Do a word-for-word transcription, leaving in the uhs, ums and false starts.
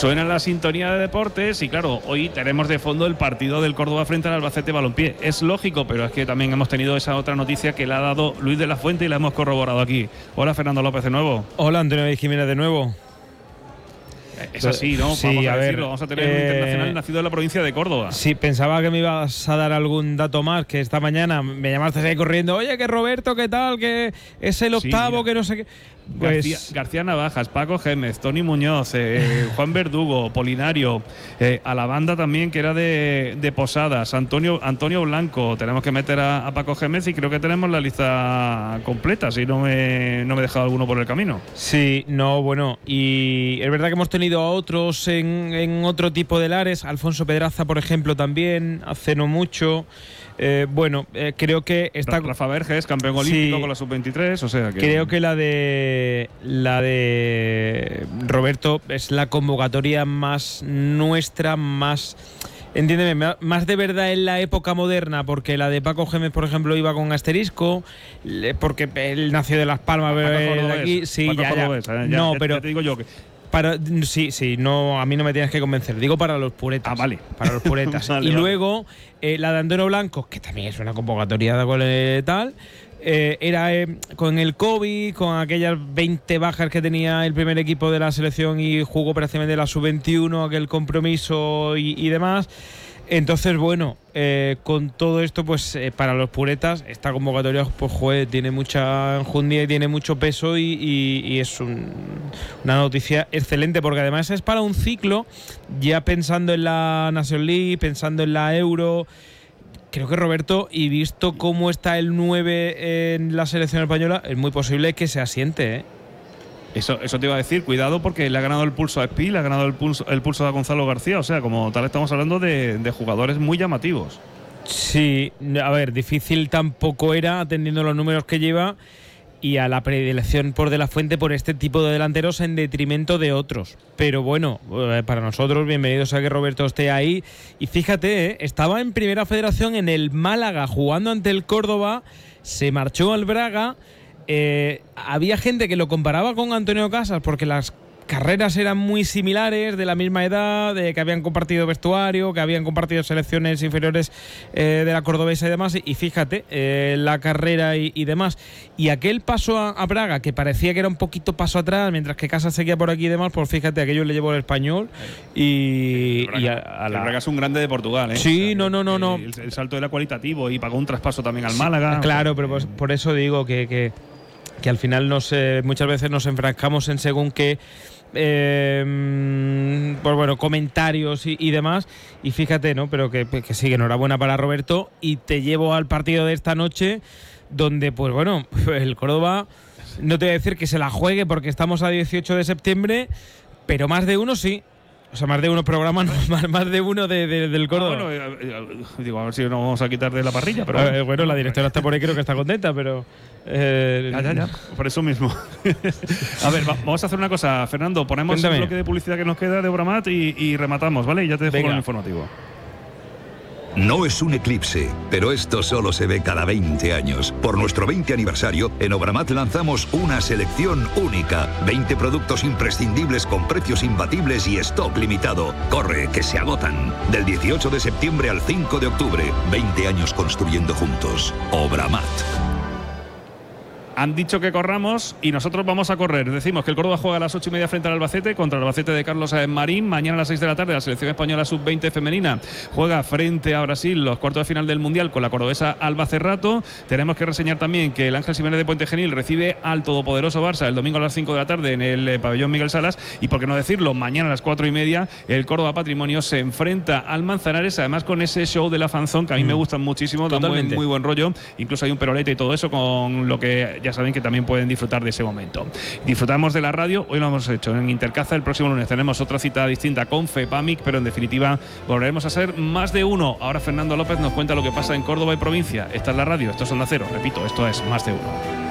Suena la sintonía de deportes y claro, hoy tenemos de fondo el partido del Córdoba frente al Albacete Balompié. Es lógico, pero es que también hemos tenido esa otra noticia que le ha dado Luis de la Fuente y la hemos corroborado aquí. Hola, Fernando López de nuevo. Hola, Antonio Jiménez de nuevo. Es así, ¿no? Sí, vamos a, a ver, decirlo. Vamos a tener eh, un internacional nacido en la provincia de Córdoba. Sí, pensaba que me ibas a dar algún dato más, que esta mañana me llamaste ahí corriendo. Oye, que Roberto, ¿qué tal? Que es el octavo, sí, que no sé qué. Pues García, García Navajas, Paco Gémez, Tony Muñoz, eh, Juan Verdugo, Polinario, eh, a la banda también que era de, de Posadas, Antonio Antonio Blanco. Tenemos que meter a, a Paco Gémez y creo que tenemos la lista completa, si no me, no me he dejado alguno por el camino. Sí, no, bueno, y es verdad que hemos tenido a otros en, en otro tipo de lares. Alfonso Pedraza, por ejemplo, también, hace no mucho. Eh, bueno, eh, creo que está Rafa Verges, campeón olímpico, sí, con la sub veintitrés, o sea que creo que la de la de Roberto es la convocatoria más nuestra, más, entiéndeme, más de verdad en la época moderna, porque la de Paco Gémez, por ejemplo, iba con asterisco, porque él nació de Las Palmas, pero de aquí, sí, Paco ya, Cordobés, ya, ya, no, ya, pero ya te digo yo que Para, sí, sí, no, a mí no me tienes que convencer. Digo para los puretas. Ah, vale. Para los puretas. vale, y vale. luego, eh, la de Antonio Blanco, que también es una convocatoria de gol eh, tal, eh, era eh, con el COVID, con aquellas veinte bajas que tenía el primer equipo de la selección y jugó prácticamente la sub veintiuno, aquel compromiso y, y demás. Entonces, bueno, eh, con todo esto, pues eh, para los puretas, esta convocatoria, pues joder, tiene mucha enjundia y tiene mucho peso y, y, y es un, una noticia excelente, porque además es para un ciclo, ya pensando en la National League, pensando en la Euro. Creo que Roberto, y visto cómo está el nueve en la selección española, es muy posible que se asiente, ¿eh? Eso, eso te iba a decir, cuidado porque le ha ganado el pulso a Espi, le ha ganado el pulso, el pulso a Gonzalo García, o sea, como tal estamos hablando de, de jugadores muy llamativos. Sí, a ver, difícil tampoco era atendiendo los números que lleva y a la predilección por De la Fuente por este tipo de delanteros en detrimento de otros. Pero bueno, para nosotros, bienvenidos a que Roberto esté ahí. Y fíjate, ¿eh? Estaba en Primera Federación en el Málaga jugando ante el Córdoba, se marchó al Braga. Eh, había gente que lo comparaba con Antonio Casas porque las carreras eran muy similares, de la misma edad, de que habían compartido vestuario, que habían compartido selecciones inferiores eh, de la cordobesa y demás, y fíjate, eh, la carrera y, y demás. Y aquel paso a, a Braga, que parecía que era un poquito paso atrás, mientras que Casas seguía por aquí y demás, pues fíjate, aquello le llevó el Español y, Braga, y a, a la... el Braga es un grande de Portugal, ¿eh? Sí, o sea, no, no, no, el, no. El, el salto era cualitativo y pagó un traspaso también al Málaga. Claro, pero pues, por eso digo que... que que al final nos, eh, muchas veces nos enfrascamos en según qué eh, pues bueno, comentarios y, y demás, y fíjate, ¿no? Pero que, que sí, que enhorabuena para Roberto, y te llevo al partido de esta noche, donde pues bueno, el Córdoba, no te voy a decir que se la juegue porque estamos a dieciocho de septiembre, pero más de uno sí. O sea, más de uno programa, no, más, más de uno de, de, del Córdoba. Ah, bueno, eh, eh, digo, a ver si nos vamos a quitar de la parrilla. Pero eh, bueno, la directora está por ahí, creo que está contenta, pero... Eh, ya, ya, ya, por eso mismo. A ver, va, vamos a hacer una cosa, Fernando. Ponemos Cuéntame. el bloque de publicidad que nos queda de Obramat y, y rematamos, ¿vale? Y ya te dejo Venga. con el informativo. No es un eclipse, pero esto solo se ve cada veinte años. Por nuestro veinte aniversario, en Obramat lanzamos una selección única. veinte productos imprescindibles con precios imbatibles y stock limitado. Corre, que se agotan. Del dieciocho de septiembre al cinco de octubre. veinte años construyendo juntos. Obramat. Han dicho que corramos y nosotros vamos a correr. Decimos que el Córdoba juega a las ocho y media frente al Albacete contra el Albacete de Carlos Sáenz Marín. Mañana a las seis de la tarde la selección española sub veinte femenina juega frente a Brasil los cuartos de final del Mundial con la cordobesa Alba Cerrato. Tenemos que reseñar también que el Ángel Jiménez de Puente Genil recibe al todopoderoso Barça el domingo a las cinco de la tarde en el eh, pabellón Miguel Salas. Y por qué no decirlo, mañana a las cuatro y media el Córdoba Patrimonio se enfrenta al Manzanares, además con ese show de la fanzón que a mí mm. me gustan muchísimo, dan buen, muy buen rollo. Incluso hay un perolete y todo eso, con lo que ya saben que también pueden disfrutar de ese momento. Disfrutamos de la radio, hoy lo hemos hecho en Intercaza. El próximo lunes tenemos otra cita distinta con FEPAMIC, pero en definitiva volveremos a ser más de uno. Ahora Fernando López nos cuenta lo que pasa en Córdoba y provincia. Esta es la radio, esto es Onda Cero, repito, esto es Más de Uno.